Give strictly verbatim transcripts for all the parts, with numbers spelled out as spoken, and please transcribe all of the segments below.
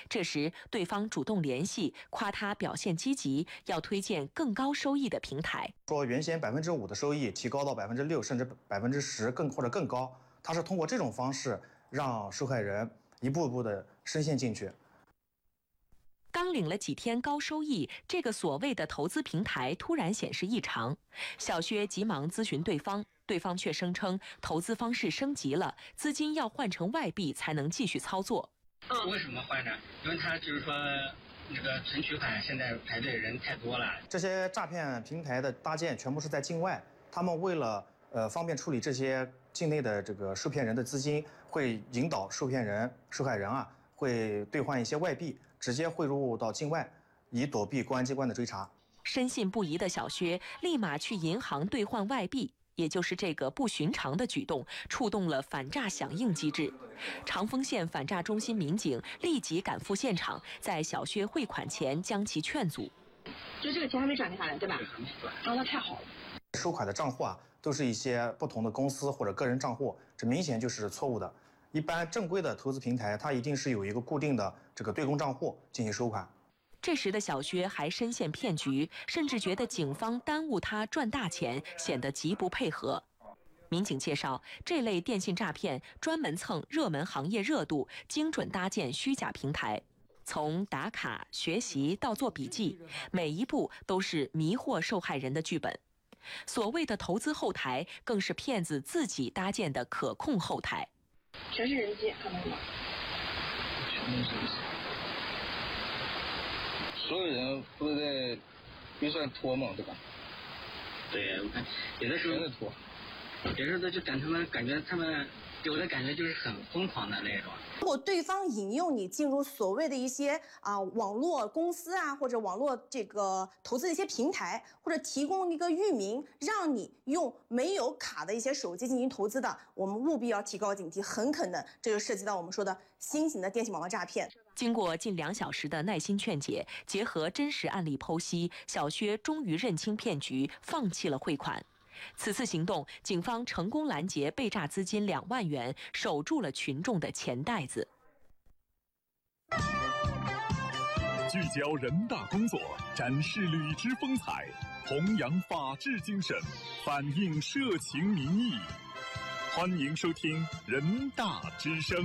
这时对方主动联系，夸他表现积极，要推荐更高收益的平台。 说原先百分之五的收益提高到百分之六，甚至百分之十更或者更高，他是通过这种方式让受害人一步步的深陷进去。 刚领了几天高收益，这个所谓的投资平台突然显示异常，小薛急忙咨询对方，对方却声称投资方式升级了，资金要换成外币才能继续操作。 嗯，为什么换呢？因为他就是说那个存取款现在排队人太多了。 这些诈骗平台的搭建全部是在境外，他们为了呃方便处理这些境内的这个受骗人的资金，会引导受骗人、受害人啊。会兑换一些外币，直接汇入到境外，以躲避公安机关的追查。 深信不疑的小薛立马去银行兑换外币，也就是这个不寻常的举动，触动了反诈响应机制。长丰县反诈中心民警立即赶赴现场，在小薛汇款前将其劝阻。 就这个钱还没转给他呢，对吧？哦，那太好了。 收款的账户啊，都是一些不同的公司或者个人账户，这明显就是错误的。一般正规的投资平台，它一定是有一个固定的这个对公账户进行收款。 这时的小薛还深陷骗局，甚至觉得警方耽误他赚大钱，显得极不配合。民警介绍，这类电信诈骗专门蹭热门行业热度，精准搭建虚假平台，从打卡、学习到做笔记，每一步都是迷惑受害人的剧本。所谓的投资后台，更是骗子自己搭建的可控后台。 全是人机，看到了吗？ 全是人机。 所有人都在预算拖嘛，对吧？ 对，我看有的时候在拖， 有时候就感他们感觉他们给我的感觉就是很疯狂的那种。 如果对方引诱你进入所谓的一些啊网络公司啊，或者网络这个投资的一些平台，或者提供一个域名，让你用没有卡的一些手机进行投资的，我们务必要提高警惕，很可能这就涉及到我们说的新型的电信网络诈骗。 经过近两小时的耐心劝解，结合真实案例剖析，小薛终于认清骗局，放弃了汇款。此次行动，警方成功拦截被诈资金两万元，守住了群众的钱袋子。 聚焦人大工作，展示履职风采，弘扬法治精神，反映社情民意。欢迎收听人大之声。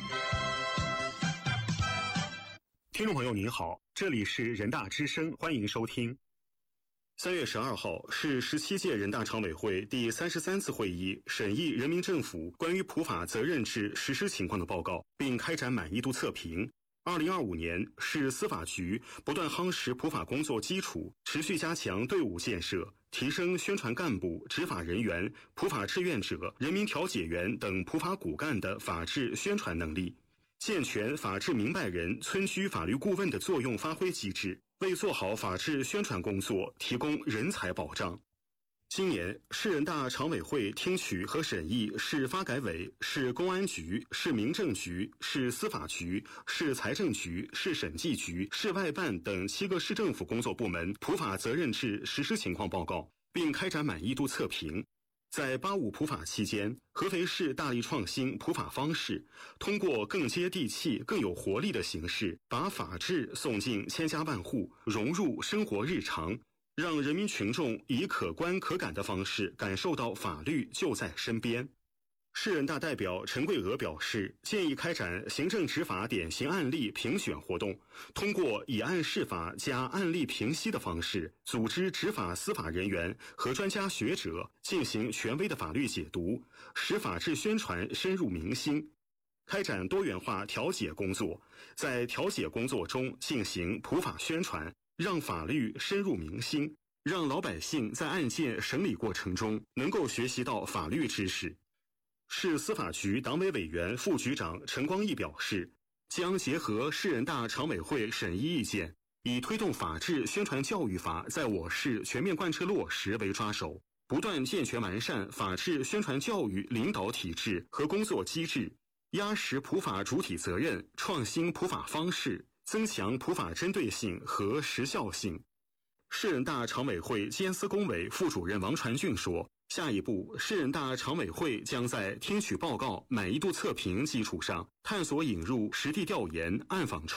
听众朋友您好，这里是人大之声，欢迎收听。三月十二号是十七届人大常委会第三十三次会议审议人民政府关于普法责任制实施情况的报告，并开展满意度测评。二零二五年是司法局不断夯实普法工作基础，持续加强队伍建设，提升宣传干部、执法人员、普法志愿者、人民调解员等普法骨干的法治宣传能力，健全法治明白人、村居法律顾问的作用发挥机制，为做好法治宣传工作提供人才保障。今年，市人大常委会听取和审议市发改委、市公安局、市民政局、市司法局、市财政局、市审计局、市外办等七个市政府工作部门普法责任制实施情况报告，并开展满意度测评。在八五普法期间，合肥市大力创新普法方式，通过更接地气、更有活力的形式，把法治送进千家万户，融入生活日常，让人民群众以可观可感的方式感受到法律就在身边。市人大代表陈桂娥表示，建议开展行政执法典型案例评选活动，通过以案释法加案例评析的方式，组织执法司法人员和专家学者进行权威的法律解读，使法治宣传深入民心。开展多元化调解工作，在调解工作中进行普法宣传，让法律深入民心，让老百姓在案件审理过程中能够学习到法律知识。市司法局党委委员、副局长陈光义表示，将结合市人大常委会审议意见，以推动法治宣传教育法在我市全面贯彻落实为抓手，不断健全完善法治宣传教育领导体制和工作机制，压实普法主体责任，创新普法方式，增强普法针对性和时效性。市人大常委会监司工委副主任王传俊说，下一步，市人大常委会将在听取报告、满意度测评基础上，探索引入实地调研、暗访